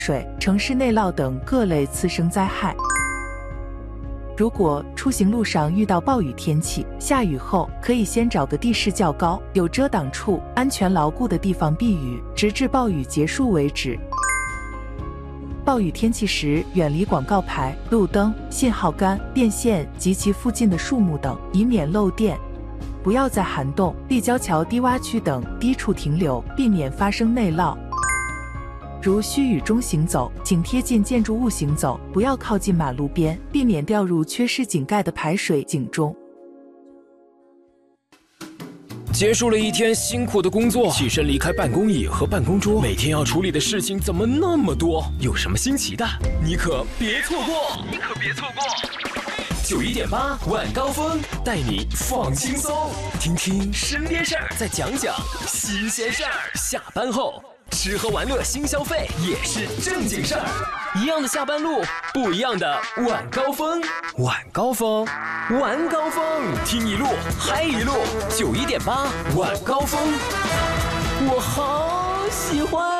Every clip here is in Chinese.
水、城市内涝等各类次生灾害。如果出行路上遇到暴雨天气，下雨后可以先找个地势较高、有遮挡处、安全牢固的地方避雨，直至暴雨结束为止。暴雨天气时，远离广告牌、路灯、信号杆、电线及其附近的树木等，以免漏电。不要在涵洞、立交桥低洼区等低处停留，避免发生内涝。如须雨中行走，请贴近建筑物行走，不要靠近马路边，避免掉入缺失井盖的排水井中。 结束了一天辛苦的工作，起身离开办公椅和办公桌，每天要处理的事情怎么那么多？有什么新奇的，你可别错过！91.8晚高峰带你放轻松，听听身边事儿，再讲讲新鲜事儿。下班后吃喝玩乐新消费也是正经事儿，一样的下班路，不一样的晚高峰。晚高峰，晚高峰，听一路嗨一路。91.8晚高峰，我好喜欢。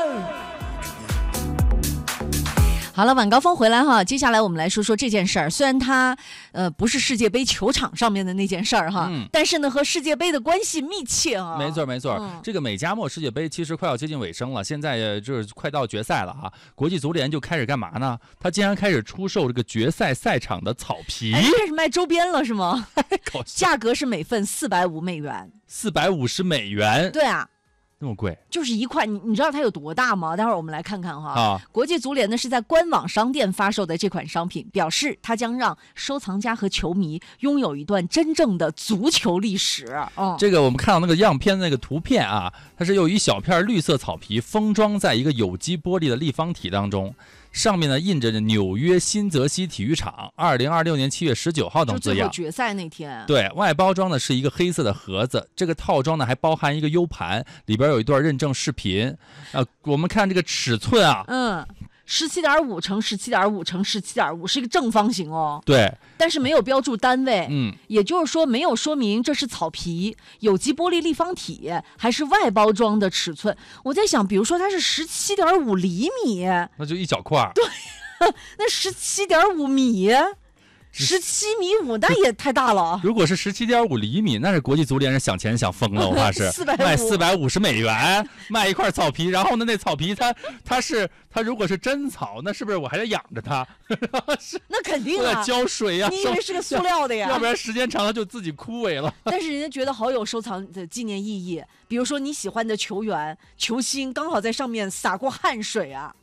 好了，晚高峰回来哈，接下来我们来说说这件事儿。虽然它不是世界杯球场上面的那件事儿哈，但是呢和世界杯的关系密切啊。 没错，这个美加墨世界杯其实快要接近尾声了，现在就是快到决赛了啊。国际足联就开始干嘛呢？他竟然开始出售这个决赛赛场的草皮， 开始卖周边了是吗？价格是每份450美元。对啊。 那么贵， 就是一块，你知道它有多大吗？待会儿我们来看看哈。国际足联呢是在官网商店发售的这款商品，表示它将让收藏家和球迷拥有一段真正的足球历史。 这个我们看到那个样片那个图片啊，它是有一小片绿色草皮封装在一个有机玻璃的立方体当中。上面呢印着纽约新泽西体育场2026年7月19号等字样。 就最后决赛那天。 对外包装呢是一个黑色的盒子，这个套装呢还包含一个 U 盘，里边有一段认证视频。我们看这个尺寸啊 ，17.5乘17.5乘17.5是一个正方形哦。 对， 但是没有标注单位。也就是说没有说明这是草皮、有机玻璃立方体还是外包装的尺寸。我在想，比如说它是17.5厘米， 那就一小块。 对，那17.5米。17.5米，那也太大了。 如果是17.5厘米，那是国际足联是想钱想疯了，我怕是卖450美元卖一块草皮，然后呢，那草皮它如果是真草，那是不是我还得养着它？ 那肯定啊， 浇水呀。 你以为是个塑料的呀？ 要不然时间长了就自己枯萎了。 但是人家觉得好有收藏的纪念意义，比如说你喜欢的球员、球星刚好在上面洒过汗水啊，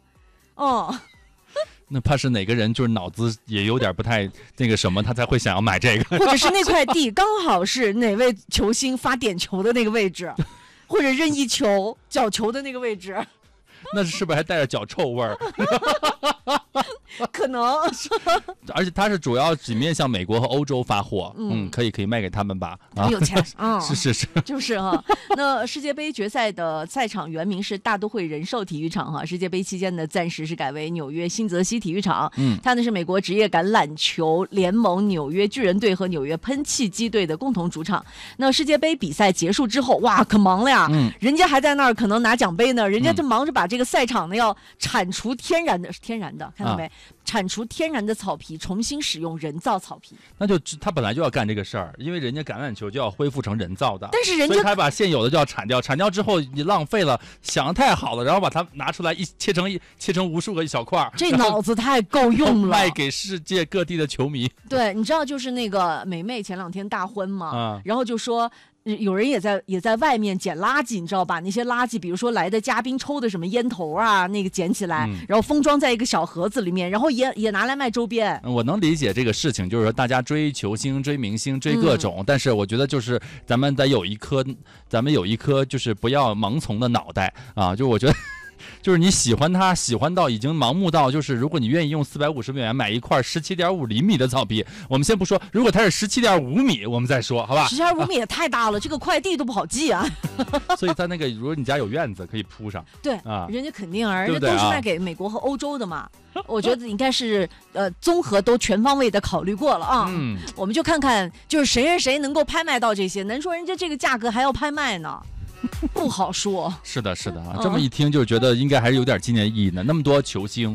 那怕是哪个人就是脑子也有点不太那个什么，他才会想要买这个， 或者是那块地刚好是哪位球星发点球的那个位置，或者任意球角球的那个位置， 那是不是还带着脚臭味儿？ 可能。 而且它是主要只面向美国和欧洲发货，可以卖给他们吧？ 很有钱， 是， 就是哈。那世界杯决赛的赛场原名是大都会人寿体育场哈，世界杯期间呢暂时是改为纽约新泽西体育场。它呢是美国职业橄榄球联盟纽约巨人队和纽约喷气机队的共同主场。那世界杯比赛结束之后，哇，可忙了呀！人家还在那儿可能拿奖杯呢，人家就忙着把这个赛场呢要铲除天然的，看到没？铲除天然的草皮，重新使用人造草皮。 那就他本来就要干这个事儿，因为人家橄榄球就要恢复成人造的， 但是人家所以他把现有的就要铲掉，铲掉之后你浪费了，想得太好了，然后把它拿出来切成无数个小块， 这脑子太够用了， 卖给世界各地的球迷。 对，你知道就是那个美妹前2天大婚嘛，然后就说。有人也在外面捡垃圾，你知道吧？那些垃圾，比如说来的嘉宾抽的什么烟头啊，那个捡起来，然后封装在一个小盒子里面，然后也拿来卖周边。 我能理解这个事情，就是说大家追球星、追明星、追各种，但是我觉得就是咱们有一颗就是不要盲从的脑袋啊！就我觉得。就是你喜欢它，喜欢到已经盲目到，就是如果你愿意用450美元买一块17.5厘米的草皮，我们先不说，如果它是17.5米，我们再说，好吧 ？17.5米也太大了，这个快递都不好寄啊。 所以它那个，如果你家有院子，可以铺上。 对啊，人家肯定啊，人家都是卖给美国和欧洲的嘛。我觉得应该是综合都全方位的考虑过了啊。我们就看看，就是谁能够拍卖到这些，能说人家这个价格还要拍卖呢？不好说。 是的啊，这么一听就觉得应该还是有点纪念意义的。那么多球星